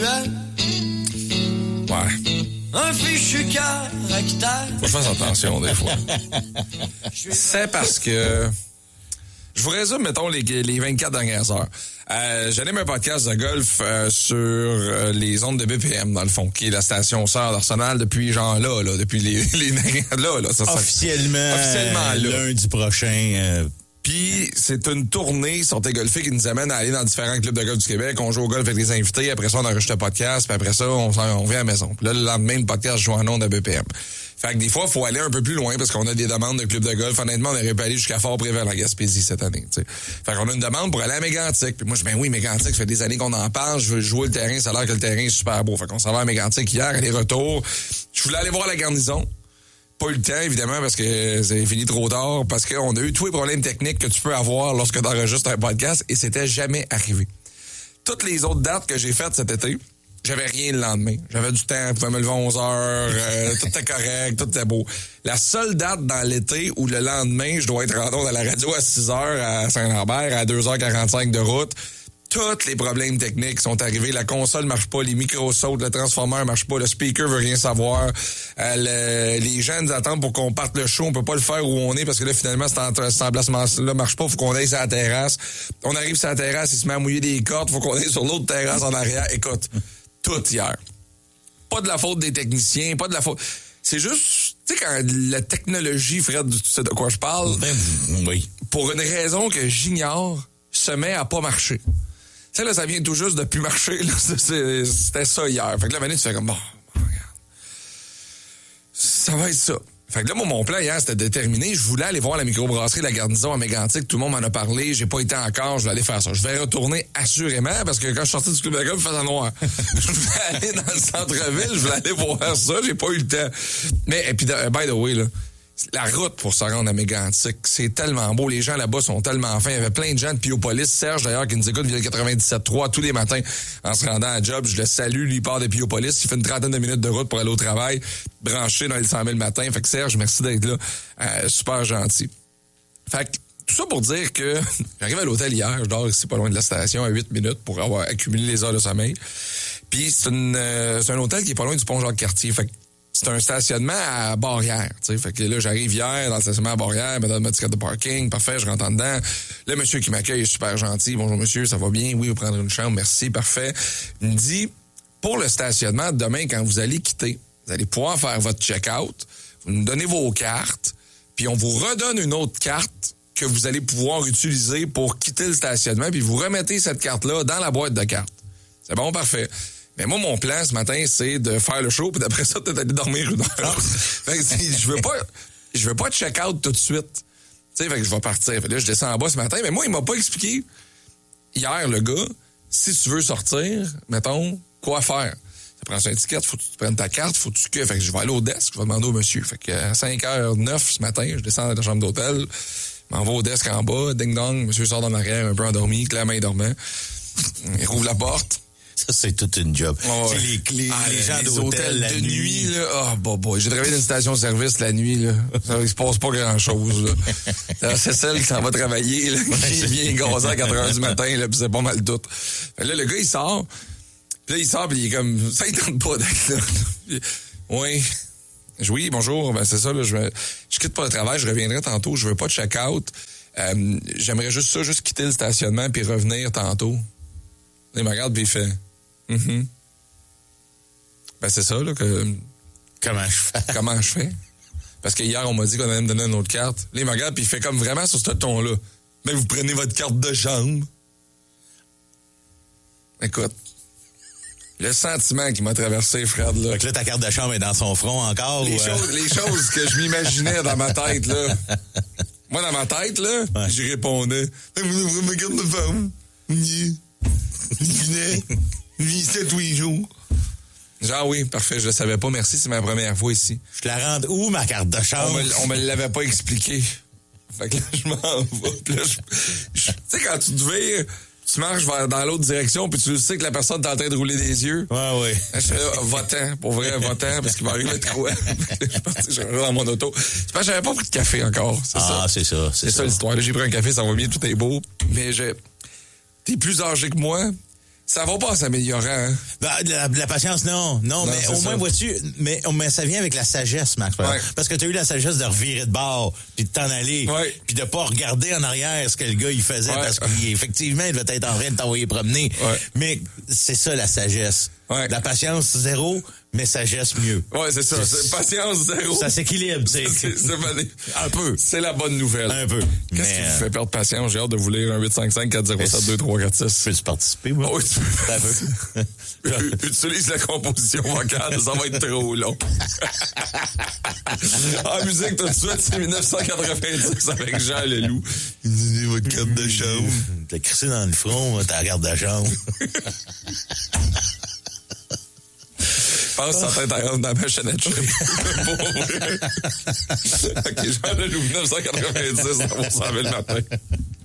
Ouais. Un fichu caractère. Faut que je fasse attention des fois. C'est parce que... Je vous résume, mettons, les 24 dernières heures. J'anime un podcast de golf sur les ondes de BPM, dans le fond, qui est la station sœur d'Arsenal depuis genre là, depuis les là. Ça, officiellement là. Lundi prochain... Puis, c'est une tournée sur tes golfés qui nous amène à aller dans différents clubs de golf du Québec. On joue au golf avec des invités. Après ça, on enregistre le podcast. Puis après ça, on vient à la maison. Puis là, le lendemain, le podcast joue en ondes à BPM. Fait que des fois, il faut aller un peu plus loin parce qu'on a des demandes de clubs de golf. Honnêtement, on aurait pu aller jusqu'à Fort-Prévert, la Gaspésie, cette année. T'sais. Fait qu'on a une demande pour aller à Mégantic. Puis moi, je dis, ben oui, Mégantic, ça fait des années qu'on en parle. Je veux jouer le terrain. Ça a l'air que le terrain est super beau. Fait qu'on s'en va à Mégantic hier, aller-retour. Je voulais aller voir la garnison. Pas eu le temps, évidemment, parce que c'est fini trop tard, parce qu'on a eu tous les problèmes techniques que tu peux avoir lorsque tu enregistres un podcast, et c'était jamais arrivé. Toutes les autres dates que j'ai faites cet été, j'avais rien le lendemain. J'avais du temps, je pouvais me lever à 11 heures, tout était correct, tout était beau. La seule date dans l'été où le lendemain, je dois être rentré à la radio à 6 heures à Saint-Lambert, à 2h45 de route, tous les problèmes techniques sont arrivés. La console marche pas, les micros sautent, le transformeur marche pas, le speaker veut rien savoir. Les gens nous attendent pour qu'on parte le show. On peut pas le faire où on est parce que là, finalement, cet emplacement-là marche pas. Faut qu'on aille sur la terrasse. On arrive sur la terrasse, il se met à mouiller des cordes. Faut qu'on aille sur l'autre terrasse en arrière. Écoute, tout hier. Pas de la faute des techniciens, pas de la faute... C'est juste, tu sais, quand la technologie, Fred, tu sais de quoi je parle? Oui. Pour une raison que j'ignore, se met à pas marcher. Tu sais, là, ça vient tout juste de plus marcher. Là. C'était ça hier. Fait que là, tu fais comme, bon, regarde. Ça va être ça. Fait que là, moi, mon plan hier, c'était déterminé. Je voulais aller voir la microbrasserie de la Garnison à Mégantic. Tout le monde m'en a parlé. J'ai pas été encore. Je vais aller faire ça. Je vais retourner assurément parce que quand je suis sorti du club de golf, il faisait noir. Je voulais aller dans le centre-ville. Je voulais aller voir ça. J'ai pas eu le temps. Mais, et puis, by the way, là, la route pour se rendre à Mégantic, c'est tellement beau. Les gens là-bas sont tellement fins. Il y avait plein de gens de Piopolis. Serge, d'ailleurs, qui nous écoute via le 97.3 tous les matins en se rendant à job. Je le salue. Lui, il part de Piopolis. Il fait une trentaine de minutes de route pour aller au travail, branché dans les 100 000 le matin. Fait que Serge, merci d'être là. Super gentil. Fait que tout ça pour dire que j'arrive à l'hôtel hier. Je dors ici pas loin de la station à 8 minutes pour avoir accumulé les heures de sommeil. Puis c'est un hôtel qui est pas loin du pont Jacques-Cartier. Fait que c'est un stationnement à Barrière, tu sais. Fait que là, j'arrive hier dans le stationnement à Barrière, me donne ma ticket de parking, parfait, je rentre en dedans. Le monsieur qui m'accueille est super gentil. Bonjour monsieur, ça va bien? Oui, vous prendre une chambre, merci, parfait. Il me dit, pour le stationnement, demain, quand vous allez quitter, vous allez pouvoir faire votre check-out, vous nous donnez vos cartes, puis on vous redonne une autre carte que vous allez pouvoir utiliser pour quitter le stationnement, puis vous remettez cette carte-là dans la boîte de cartes. C'est bon, parfait. Mais moi, mon plan ce matin, c'est de faire le show, puis d'après ça, peut-être aller dormir une heure. Fait que je veux pas check-out tout de suite. Tu sais, fait que je vais partir. Fait que là, je descends en bas ce matin, mais moi, il m'a pas expliqué hier, le gars, si tu veux sortir, mettons, quoi faire. Ça prend un ticket, faut que tu prennes ta carte, faut que tu... Fait que je vais aller au desk, je vais demander au monsieur. Fait que à 5h09 ce matin, je descends dans la chambre d'hôtel, m'en vais au desk en bas, ding-dong, monsieur sort dans l'arrière, un peu endormi, clairement il dormait. Il rouvre la porte. Ça, c'est toute une job. Oh, ouais. Les gens d'hôtel de nuit, là. Oh, boy. J'ai travaillé dans une station-service la nuit, là. Il se passe pas grand-chose, là. C'est celle qui s'en va travailler, là, qui vient gazer à 4h du matin, là, pis c'est pas mal tout. Fait là, le gars, il sort. Puis là, il sort, pis il est comme, ça, il tente pas d'être là. Oui. Oui, bonjour. Ben, c'est ça, là. Je quitte pas le travail, je reviendrai tantôt. Je veux pas de check-out. J'aimerais juste quitter le stationnement puis revenir tantôt. Là, il me regarde pis il fait, Ben, c'est ça, là, que... Comment je fais? Parce que hier, on m'a dit qu'on allait me donner une autre carte. Là, il me regarde pis il fait comme vraiment sur ce ton-là. Ben, vous prenez votre carte de chambre. Écoute. Le sentiment qui m'a traversé, Fred, là. Fait que là, ta carte de chambre est dans son front encore? Les choses que je m'imaginais dans ma tête, là. Moi, dans ma tête, là, j'y répondais. Vous ouvrez ma carte de chambre? Oui. Lui, c'est tous les jours. Genre, oui, parfait, je le savais pas. Merci, c'est ma première fois ici. Je te la rende où, ma carte de chambre? On me l'avait pas expliqué. Fait que là, je m'en vais. Puis là, tu sais, quand tu te vires, tu marches dans l'autre direction, puis tu sais que la personne est en train de rouler des yeux. Ouais. Je suis là, va-t'en, pour vrai, va-t'en, parce qu'il va arriver de quoi. Je suis parti, je dans mon auto. C'est parce que j'avais pas pris de café encore. C'est ça. C'est ça l'histoire. Là, j'ai pris un café, ça va bien, tout est beau. Mais t'es plus âgé que moi. Ça va pas en s'améliorant, hein? La patience, non, mais au moins, vois-tu, mais ça vient avec la sagesse, Max. Parce que tu as eu la sagesse de revirer de bord, puis de t'en aller, puis de pas regarder en arrière ce que le gars, il faisait, parce qu'effectivement, il devait être en train de t'envoyer promener. Mais c'est ça, la sagesse. La patience, 0, mais sagesse, mieux. Ouais, c'est ça. C'est patience, 0. Ça s'équilibre, c'est un peu. C'est la bonne nouvelle. Un peu. Qu'est-ce qui vous fait perdre patience? J'ai hâte de vous lire un 855-407-2346. Peux-tu participer, moi? Oui, tu peux. Un peu. Utilise la composition vocale, ça va être trop long. En musique, tout de suite, c'est 1990 avec Jean Leloup. Il dit votre carte de chambre. T'as crissé dans le front, ta carte de chambre. Je pense que sa tête rentre dans ma chaînette. OK, Jean Leloup, 1990, dans 100 000 le matin.